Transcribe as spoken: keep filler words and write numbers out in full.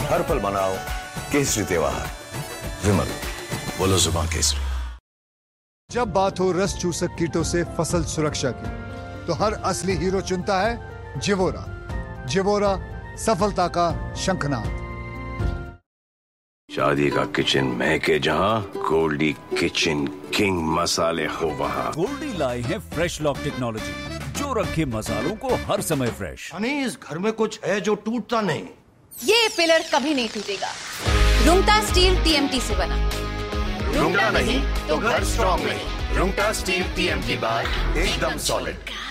हर पल मनाओ केसरी त्योहार। विमल, बोलो जुबान केसरी। जब बात हो रस चूसक कीटों से फसल सुरक्षा की, तो हर असली हीरो चुनता है जिवोरा। जिवोरा, सफलता का शंखनाद। शादी का किचन महके जहां, गोल्डी किचन किंग मसाले हो वहां। गोल्डी लाए हैं फ्रेश लॉक टेक्नोलॉजी, जो रखे मसालों को हर समय फ्रेश। हनी, इस घर में कुछ है जो टूटता नहीं। ये पिलर कभी नहीं टूटेगा। रुंगटा स्टील टीएमटी से बना। रुंगटा नहीं तो घर स्ट्रॉन्ग नहीं। रुंगटा स्टील टीएमटी बार एकदम सॉलिड।